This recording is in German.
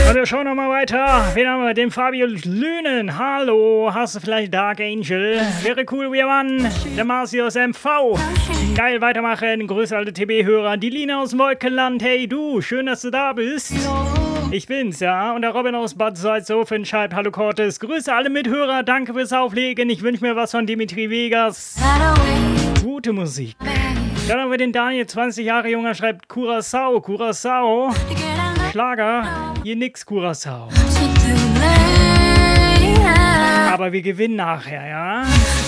Und wir schauen nochmal weiter. Wen haben wir? Den Fabio Lünen. Hallo, hast du vielleicht Dark Angel? Wäre cool, wir waren. Der Marcius MV. Geil, weitermachen. Grüße alte TB-Hörer. Die Lina aus dem Wolkenland. Hey du, schön, dass du da bist. Ich bin's, ja. Und der Robin aus Bad Salzhofen schreibt: Hallo Cortes. Grüße alle Mithörer. Danke fürs Auflegen. Ich wünsche mir was von Dimitri Vegas. Gute Musik. Dann haben wir den Daniel, 20 Jahre junger, schreibt Curaçao. Curaçao. Schlager. Hier nix Curaçao. Aber wir gewinnen nachher, ja?